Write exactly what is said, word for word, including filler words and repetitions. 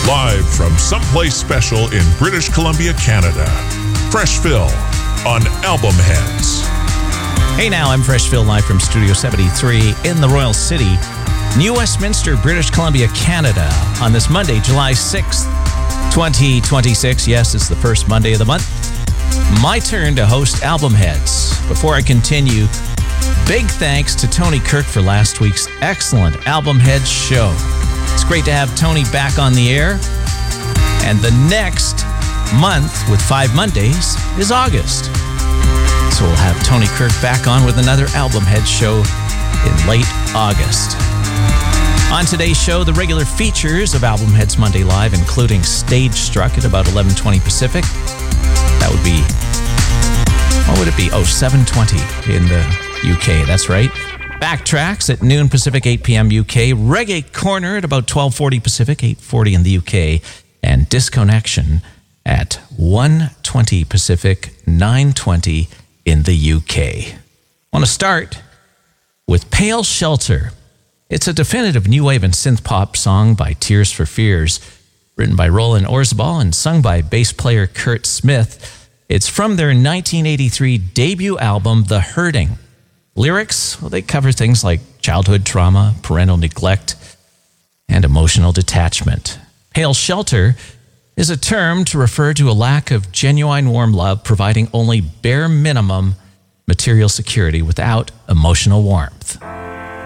Live from someplace special in British Columbia, Canada. Fresh Phil on Album Heads. Hey now, I'm Fresh Phil, live from Studio seventy-three in the Royal City, New Westminster, British Columbia, Canada, on this Monday, July sixth, twenty twenty-six. Yes, it's the first Monday of the month. My turn to host Album Heads. Before I continue, big thanks to Tony Kirk for last week's excellent Album Heads show. It's great to have Tony back on the air. And the next month with five Mondays is August. So we'll have Tony Kirk back on with another Album Heads show in late August. On today's show, the regular features of Album Heads Monday Live, including Stage Struck at about eleven twenty Pacific. That would be, what would it be? Oh, seven twenty in the U K, that's right. Backtracks at noon Pacific, eight p.m. U K. Reggae Corner at about twelve forty Pacific, eight forty in the U K. And Disconnection at one twenty Pacific, nine twenty in the U K. I want to start with Pale Shelter. It's a definitive new wave and synth pop song by Tears for Fears, written by Roland Orzabal and sung by bass player Kurt Smith. It's from their nineteen eighty-three debut album, The Hurting. Lyrics, well, they cover things like childhood trauma, parental neglect, and emotional detachment. Pale Shelter is a term to refer to a lack of genuine warm love, providing only bare minimum material security without emotional warmth.